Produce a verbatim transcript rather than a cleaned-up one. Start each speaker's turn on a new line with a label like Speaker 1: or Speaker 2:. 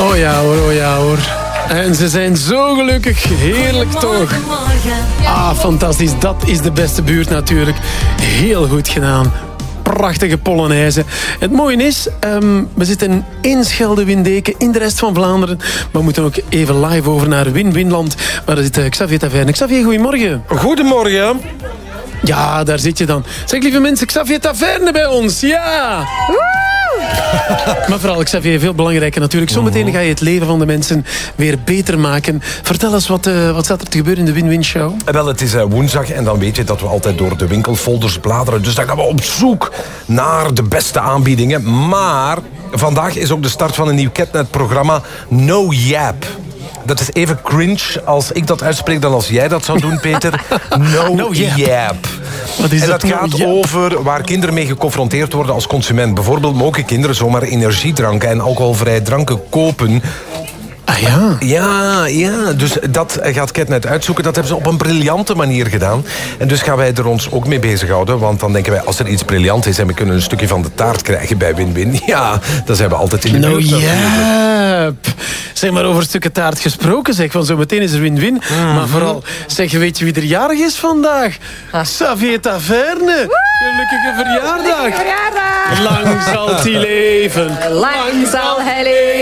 Speaker 1: Oh ja hoor, oh ja hoor. En ze zijn zo gelukkig. Heerlijk toch? Ah, fantastisch. Dat is de beste buurt natuurlijk. Heel goed gedaan. Prachtige Polonaise. Het mooie is, um, we zitten in Schelde-Windeken, in de rest van Vlaanderen. Maar we moeten ook even live over naar Win-Winland. Waar zit uh, Xavier Taverne. Xavier, goedemorgen.
Speaker 2: Goedemorgen.
Speaker 1: Ja, daar zit je dan. Zeg, lieve mensen, Xavier Taverne bij ons. Ja! Maar vooral, Xavier, veel belangrijker natuurlijk. Zometeen ga je het leven van de mensen weer beter maken. Vertel eens, wat, uh, wat staat er te gebeuren in de Win-Win Show?
Speaker 2: Wel, het is uh, woensdag en dan weet je dat we altijd door de winkelfolders bladeren. Dus dan gaan we op zoek naar de beste aanbiedingen. Maar vandaag is ook de start van een nieuw Ketnet-programma No Yap. Dat is even cringe als ik dat uitspreek dan als jij dat zou doen, Peter. No, no Yap. yap.
Speaker 1: Wat is
Speaker 2: en dat
Speaker 1: dat
Speaker 2: gaat
Speaker 1: no
Speaker 2: over waar kinderen mee geconfronteerd worden als consument. Bijvoorbeeld mogen kinderen zomaar energiedranken en alcoholvrije dranken kopen.
Speaker 1: Ah ja?
Speaker 2: Ja, ja, dus dat gaat Ketnet uitzoeken. Dat hebben ze op een briljante manier gedaan. En dus gaan wij er ons ook mee bezighouden. Want dan denken wij, als er iets briljant is en we kunnen een stukje van de taart krijgen bij Win-Win, ja, dan zijn we altijd in de
Speaker 1: no
Speaker 2: buurt.
Speaker 1: Yep. Zeg maar over stukken taart gesproken, zeg. Van zo meteen is er Win-Win. Mm-hmm. Maar vooral, zeg, weet je wie er jarig is vandaag? Ah. Xavier Taverne. Gelukkige verjaardag.
Speaker 3: Gelukkige verjaardag.
Speaker 1: Lang zal hij leven.
Speaker 3: Lang zal hij leven.